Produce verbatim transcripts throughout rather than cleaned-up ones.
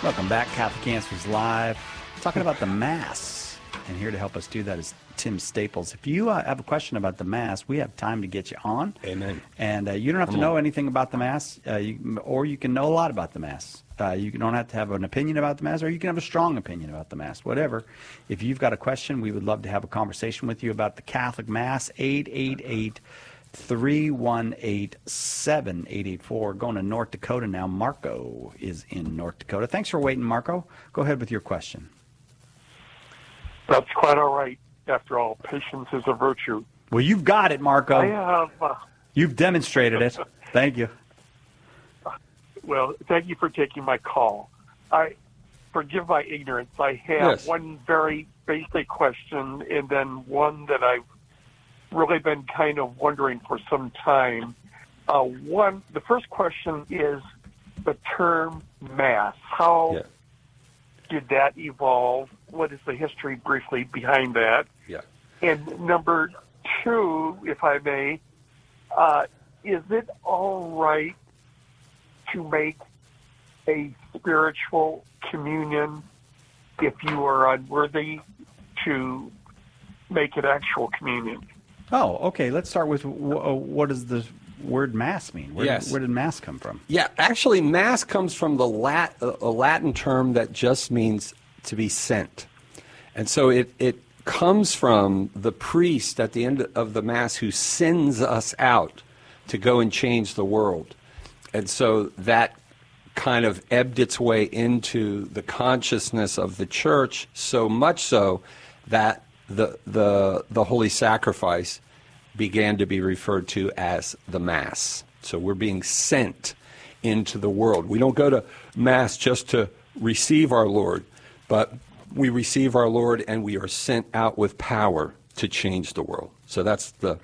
Welcome back, Catholic Answers Live. Talking about the Mass. And here to help us do that is Tim Staples. If you uh, have a question about the Mass, we have time to get you on. Amen. And uh, you don't have Come to know on. anything about the Mass, uh, you, or you can know a lot about the Mass. Uh, you don't have to have an opinion about the Mass, or you can have a strong opinion about the Mass, whatever. If you've got a question, we would love to have a conversation with you about the Catholic Mass. eight eight eight, three one eight, seven eight eight four. Going to North Dakota now. Marco is in North Dakota. Thanks for waiting, Marco. Go ahead with your question. That's quite all right. After all, patience is a virtue. Well, you've got it, Marco. I have. Uh, You've demonstrated it. Thank you. well, thank you for taking my call. I forgive my ignorance. I have Yes. one very basic question, and then one that I've really been kind of wondering for some time. Uh, one, the first question is the term Mass. How Yeah. did that evolve? What is the history briefly behind that? Yeah. And number two, if I may, uh, is it all right to make a spiritual communion if you are unworthy to make an actual communion? Oh, okay. Let's start with wh- uh, what does the word Mass mean? Where, Yes. where did Mass come from? Yeah, actually, Mass comes from the Lat- a Latin term that just means to be sent. And so it, it comes from the priest at the end of the Mass who sends us out to go and change the world. And so that kind of ebbed its way into the consciousness of the church, so much so that the the the Holy Sacrifice began to be referred to as the Mass. So we're being sent into the world. We don't go to Mass just to receive our Lord, but we receive our Lord and we are sent out with power to change the world. So that's the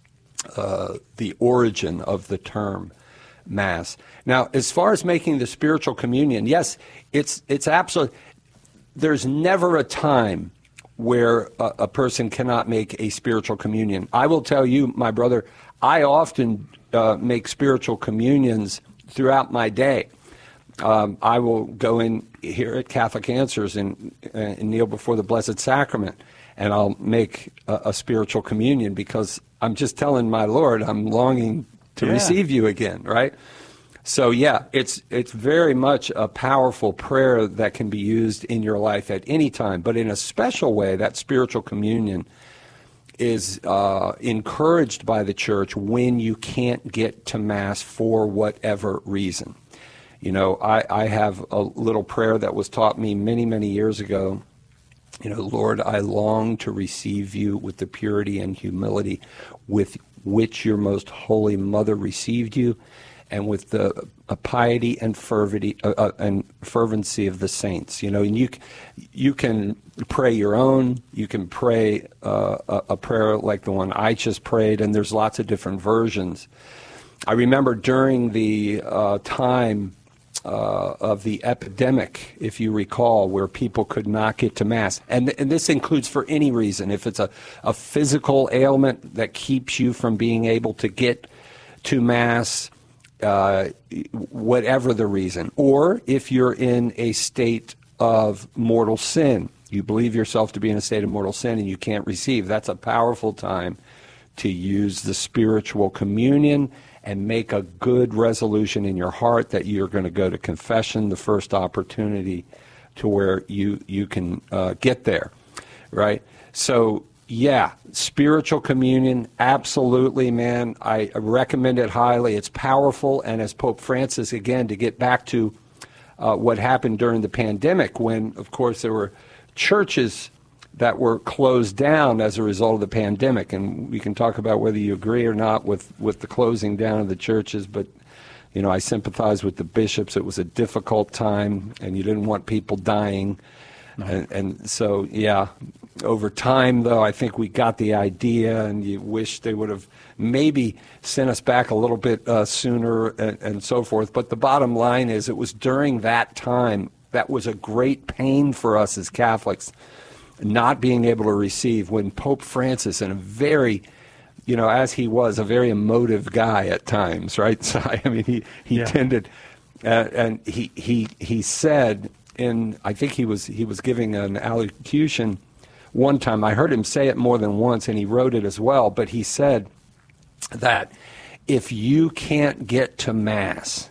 uh, the origin of the term Mass. Now, as far as making the spiritual communion, yes, it's it's absolute. There's never a time where a, a person cannot make a spiritual communion. I will tell you, my brother, I often uh, make spiritual communions throughout my day. Um, I will go in here at Catholic Answers and, and kneel before the Blessed Sacrament, and I'll make a, a spiritual communion because I'm just telling my Lord I'm longing to Yeah. receive you again, right? So yeah, it's it's very much a powerful prayer that can be used in your life at any time, but in a special way, that spiritual communion is uh, encouraged by the church when you can't get to Mass for whatever reason. You know, I, I have a little prayer that was taught me many, many years ago. You know, Lord, I long to receive you with the purity and humility with which your most holy mother received you, and with the uh, piety and fervency, uh, uh, and fervency of the saints. You know, and you you can pray your own. You can pray uh, a, a prayer like the one I just prayed, and there's lots of different versions. I remember during the uh, time uh, of the epidemic, if you recall, where people could not get to Mass, and and this includes for any reason. If it's a a physical ailment that keeps you from being able to get to Mass, uh, whatever the reason, or if you're in a state of mortal sin, you believe yourself to be in a state of mortal sin and you can't receive, that's a powerful time to use the spiritual communion and make a good resolution in your heart that you're going to go to confession the first opportunity to where you, you can uh, get there, right? So yeah, spiritual communion, absolutely, man. I recommend it highly. It's powerful. And as Pope Francis, again, to get back to uh, what happened during the pandemic when, of course, there were churches that were closed down as a result of the pandemic. And we can talk about whether you agree or not with, with the closing down of the churches. But, you know, I sympathize with the bishops. It was a difficult time, and you didn't want people dying. No. And, and so, yeah. Over time, though, I think we got the idea, and you wish they would have maybe sent us back a little bit uh, sooner and, and so forth. But the bottom line is it was during that time that was a great pain for us as Catholics, not being able to receive, when Pope Francis, and a very, you know, as he was, a very emotive guy at times, right? So, I mean, he, he Yeah. tended, uh, and he, he, he said, in I think he was he was giving an allocution one time. I heard him say it more than once, and he wrote it as well. But he said that if you can't get to Mass,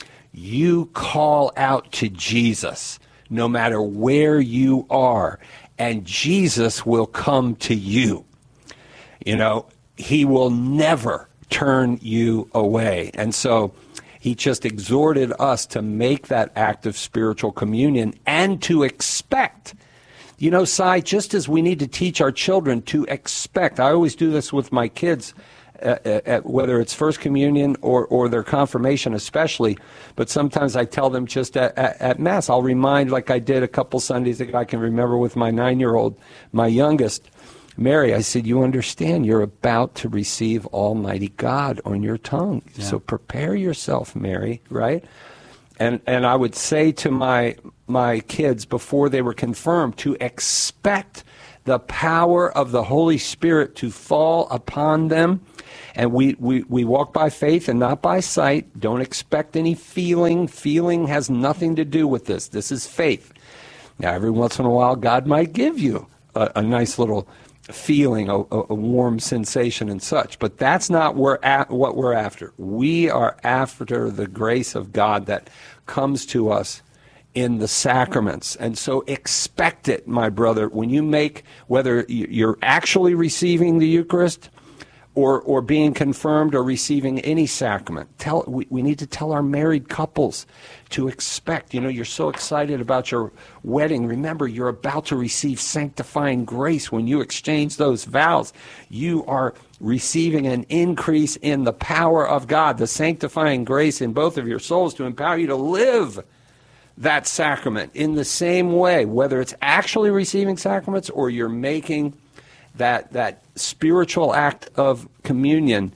you call out to Jesus no matter where you are, and Jesus will come to you. You know, he will never turn you away. And so he just exhorted us to make that act of spiritual communion and to expect. You know, Si, just as we need to teach our children to expect. I always do this with my kids, uh, at, whether it's First Communion or, or their confirmation especially, but sometimes I tell them just at, at, at Mass. I'll remind, like I did a couple Sundays ago, I can remember with my nine-year-old, my youngest, Mary, I said, you understand you're about to receive Almighty God on your tongue. Yeah. So prepare yourself, Mary, right? And and I would say to my my kids before they were confirmed to expect the power of the Holy Spirit to fall upon them. And we, we, we walk by faith and not by sight. Don't expect any feeling. Feeling has nothing to do with this. This is faith. Now, every once in a while, God might give you a, a nice little feeling, a, a warm sensation and such. But that's not we're at, what we're after. We are after the grace of God that comes to us in the sacraments. And so expect it, my brother, when you make, whether you're actually receiving the Eucharist or or being confirmed or receiving any sacrament. Tell we, we need to tell our married couples to expect. You know, you're so excited about your wedding. Remember, you're about to receive sanctifying grace. When you exchange those vows, you are receiving an increase in the power of God, the sanctifying grace in both of your souls to empower you to live that sacrament in the same way, whether it's actually receiving sacraments or you're making that that spiritual act of communion.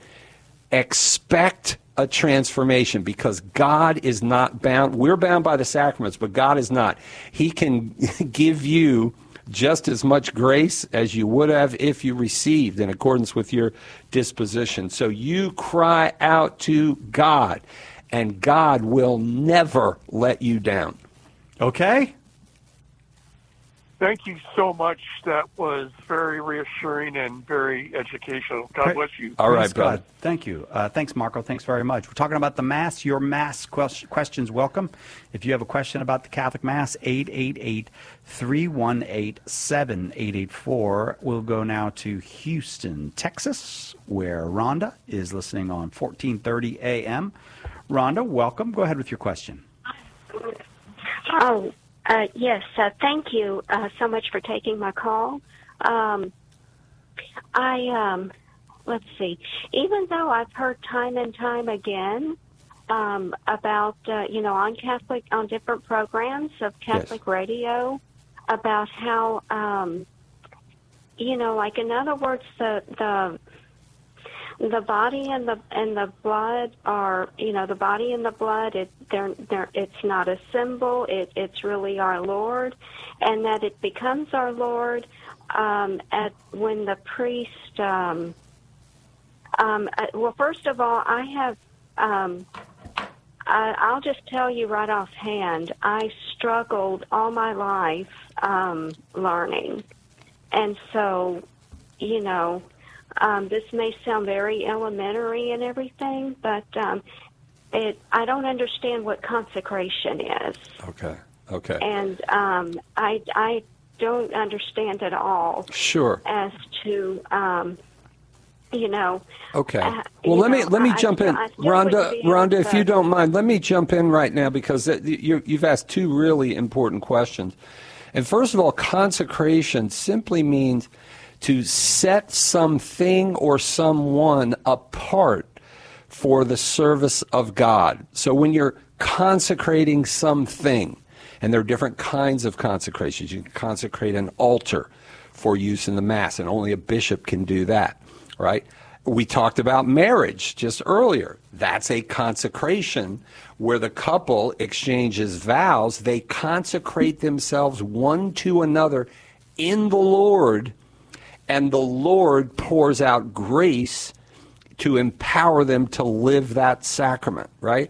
Expect a transformation, because God is not bound. We're bound by the sacraments, but God is not. He can give you just as much grace as you would have if you received in accordance with your disposition. So you cry out to God, and God will never let you down. Okay? Thank you so much. That was very reassuring and very educational. God bless you. All right, Praise brother. God. Thank you. Uh, thanks, Marco. Thanks very much. We're talking about the Mass. Your Mass quest- questions welcome. If you have a question about the Catholic Mass, eight eight eight, three one eight, seven eight eight four. We'll go now to Houston, Texas, where Rhonda is listening on fourteen thirty A M. Rhonda, welcome. Go ahead with your question. Oh, Uh, yes, uh, thank you uh, so much for taking my call. Um, I, um, let's see, even though I've heard time and time again um, about, uh, you know, on Catholic, on different programs of Catholic yes. radio, about how, um, you know, like in other words, the, the, the body and the and the blood are, you know, the body and the blood. It, they're, they're, it's not a symbol. It, it's really our Lord, and that it becomes our Lord um, at when the priest. Um, um, uh, well, first of all, I have. Um, I, I'll just tell you right offhand. I struggled all my life um, learning, and so, you know. Um, this may sound very elementary and everything, but um, it, I don't understand what consecration is. Okay, okay. And um, I, I don't understand at all. Sure. As to, um, you know. Okay. Uh, well, let know, me let me I, jump in, I still Rhonda. wouldn't be Rhonda, able if to- you don't mind, let me jump in right now, because you, you've asked two really important questions. And first of all, consecration simply means to set something or someone apart for the service of God. So when you're consecrating something, and there are different kinds of consecrations. You can consecrate an altar for use in the Mass, and only a bishop can do that, right? We talked about marriage just earlier. That's a consecration where the couple exchanges vows. They consecrate themselves one to another in the Lord, and the Lord pours out grace to empower them to live that sacrament, right?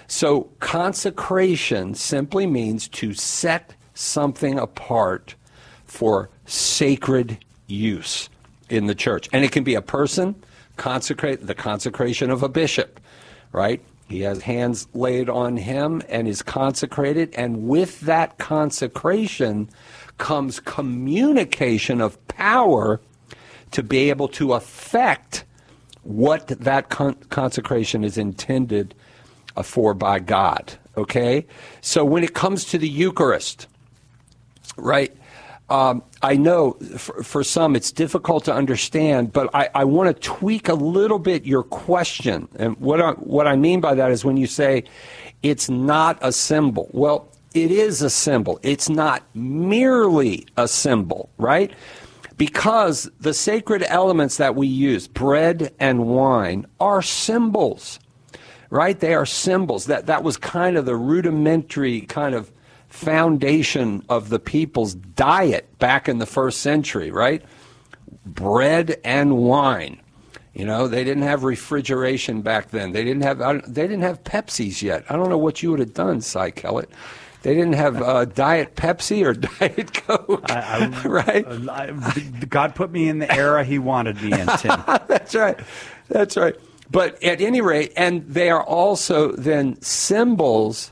So consecration simply means to set something apart for sacred use in the church. And it can be a person, consecrate the consecration of a bishop, right? He has hands laid on him and is consecrated, and with that consecration comes communication of power to be able to affect what that con- consecration is intended uh, for by God, okay? So when it comes to the Eucharist, right, um, I know for, for some it's difficult to understand, but I, I want to tweak a little bit your question. And what I, what I mean by that is when you say it's not a symbol. Well, it is a symbol. It's not merely a symbol, right? Because the sacred elements that we use, bread and wine, are symbols, right? They are symbols. That, that was kind of the rudimentary kind of foundation of the people's diet back in the first century, right? Bread and wine. You know, they didn't have refrigeration back then. They didn't have they didn't have Pepsis yet. I don't know what you would have done, Cy Kellett. They didn't have uh, Diet Pepsi or Diet Coke, I, I, right? I, God put me in the era He wanted me in, Tim. That's right. That's right. But at any rate, and they are also then symbols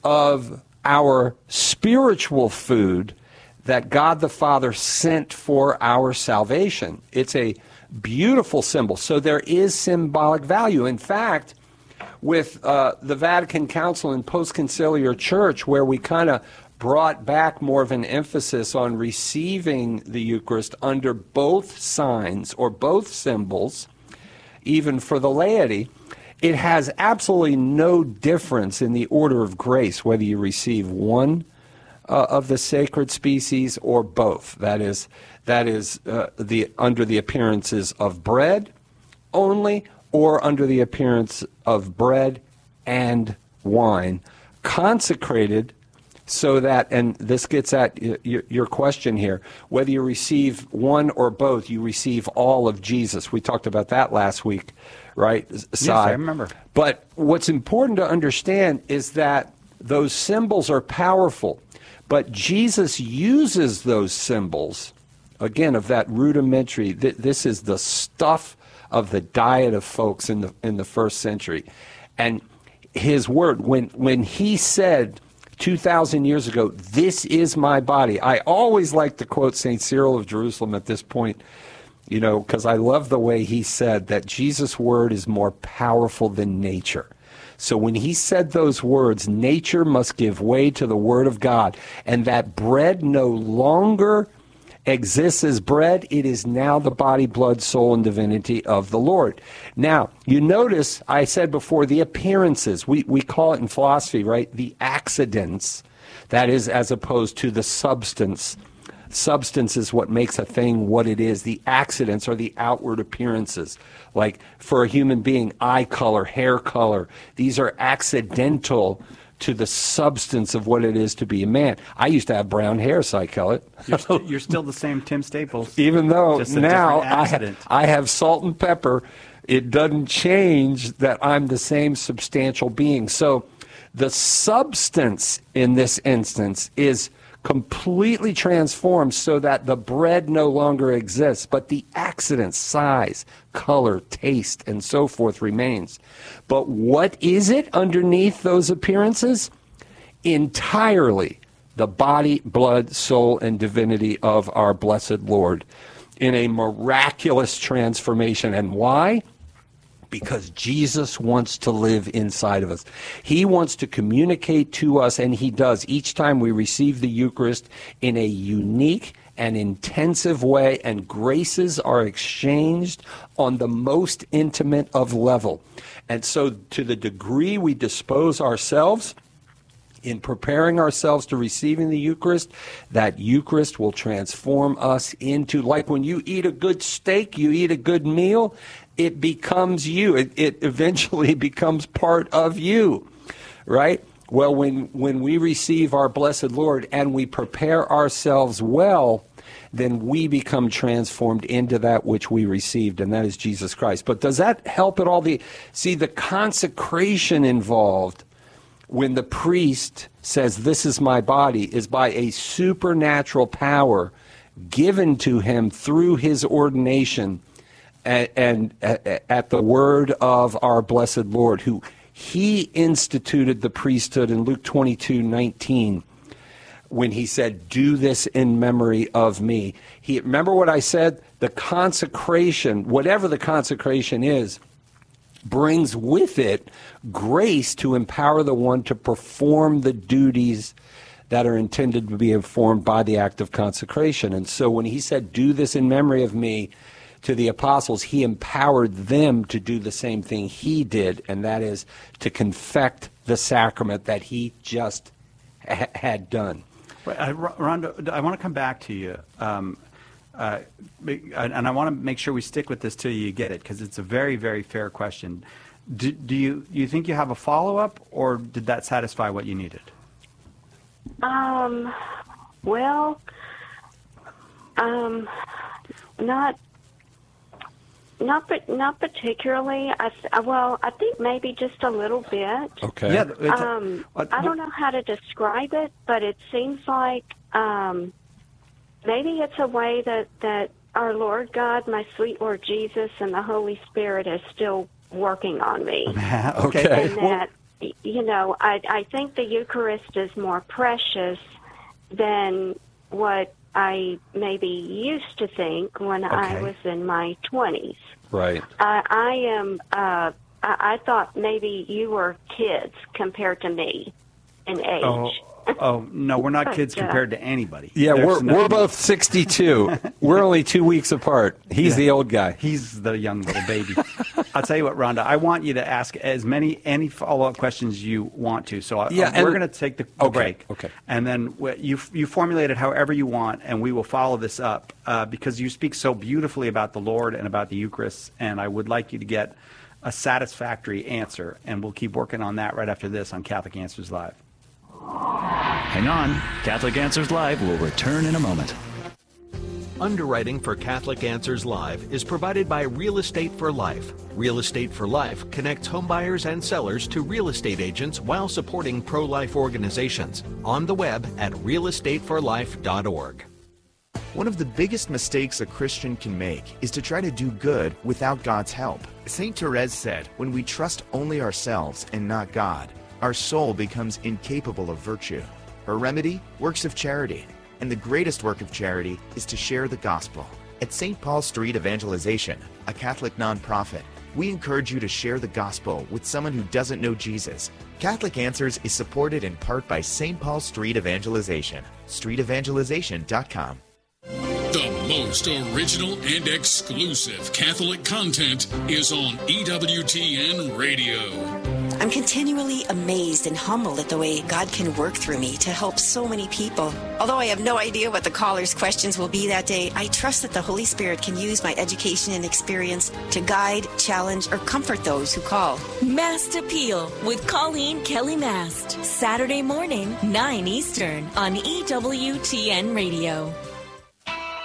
of our spiritual food that God the Father sent for our salvation. It's a beautiful symbol. So there is symbolic value. In fact, with uh, the Vatican Council and Post-Conciliar Church, where we kind of brought back more of an emphasis on receiving the Eucharist under both signs or both symbols, even for the laity, it has absolutely no difference in the order of grace whether you receive one uh, of the sacred species or both. That is, that is uh, the under the appearances of bread only, or under the appearance of bread and wine, consecrated so that, and this gets at your, your question here, whether you receive one or both, you receive all of Jesus. We talked about that last week, right, Yes, I remember. But what's important to understand is that those symbols are powerful, but Jesus uses those symbols, again, of that rudimentary, th- this is the stuff of the diet of folks in the in the first century. And his word, when when he said two thousand years ago, this is my body, I always like to quote Saint Cyril of Jerusalem at this point, you know, because I love the way he said that Jesus' word is more powerful than nature. So when he said those words, nature must give way to the word of God, and that bread no longer exists as bread, it is now the body, blood, soul, and divinity of the Lord. Now, you notice I said before the appearances, we, we call it in philosophy, right, the accidents, that is as opposed to the substance. Substance is what makes a thing what it is. The accidents are the outward appearances. Like for a human being, eye color, hair color, these are accidental to the substance of what it is to be a man. I used to have brown hair, Cy Kellett. You're, st- you're still the same Tim Staples. Even though Just a now different I, accident. ha- I have salt and pepper, it doesn't change that I'm the same substantial being. So the substance in this instance is completely transformed so that the bread no longer exists, but the accident, size, color, taste, and so forth remains. But what is it underneath those appearances? Entirely the body, blood, soul, and divinity of our blessed Lord in a miraculous transformation. And why? Because Jesus wants to live inside of us. He wants to communicate to us, and he does each time we receive the Eucharist in a unique and intensive way, and graces are exchanged on the most intimate of level. And so to the degree we dispose ourselves in preparing ourselves to receiving the Eucharist, that Eucharist will transform us into, like when you eat a good steak, you eat a good meal, it becomes you. It, it eventually becomes part of you, right? Well, when, when we receive our blessed Lord and we prepare ourselves well, then we become transformed into that which we received, and that is Jesus Christ. But does that help at all? The, see, the consecration involved when the priest says, "This is my body," is by a supernatural power given to him through his ordination and, and at the word of our blessed Lord, who he instituted the priesthood in Luke twenty-two nineteen. When he said, "Do this in memory of me." He, remember what I said? The consecration, whatever the consecration is, brings with it grace to empower the one to perform the duties that are intended to be informed by the act of consecration. And so when he said, "Do this in memory of me," to the apostles, he empowered them to do the same thing he did, and that is to confect the sacrament that he just ha- had done. Well, uh, Rhonda, I want to come back to you, um, uh, and I want to make sure we stick with this till you get it, because it's a very, very fair question. Do, do you you think you have a follow-up, or did that satisfy what you needed? Um, well, um, not. Not, but not particularly. I th- well, I think maybe just a little bit. Okay. Yeah. It's a- Um, uh, I don't know how to describe it, but it seems like um, maybe it's a way that, that our Lord God, my sweet Lord Jesus, and the Holy Spirit is still working on me. Okay. And that, you know, I, I think the Eucharist is more precious than what I maybe used to think when I Okay. was in my twenties. Right. I, I am. Uh, I, I thought maybe you were kids compared to me in age. Oh, oh no, we're not But, kids uh, compared to anybody. Yeah, There's we're no- we're both sixty-two. We're only two weeks apart. He's Yeah. the old guy. He's the young little baby. I'll tell you what, Rhonda, I want you to ask as many any follow-up questions you want to. So I, Yeah, we're and- going to take the, the Okay, break. okay. And then wh- you you formulate it however you want, and we will follow this up uh, because you speak so beautifully about the Lord and about the Eucharist, and I would like you to get a satisfactory answer, and we'll keep working on that right after this on Catholic Answers Live. Hang on. Catholic Answers Live will return in a moment. Underwriting for Catholic Answers Live is provided by Real Estate for Life. Real Estate for Life connects homebuyers and sellers to real estate agents while supporting pro-life organizations. On the web at real estate for life dot org. One of the biggest mistakes a Christian can make is to try to do good without God's help. Saint Therese said, "When we trust only ourselves and not God, our soul becomes incapable of virtue." Her remedy? Works of charity. And the greatest work of charity is to share the gospel. At Saint Paul Street Evangelization, a Catholic nonprofit, we encourage you to share the gospel with someone who doesn't know Jesus. Catholic Answers is supported in part by Saint Paul Street Evangelization. street evangelization dot com. The most original and exclusive Catholic content is on E W T N Radio. I'm continually amazed and humbled at the way God can work through me to help so many people. Although I have no idea what the callers' questions will be that day, I trust that the Holy Spirit can use my education and experience to guide, challenge, or comfort those who call. Mast Appeal with Colleen Kelly Mast. Saturday morning, nine Eastern on E W T N Radio.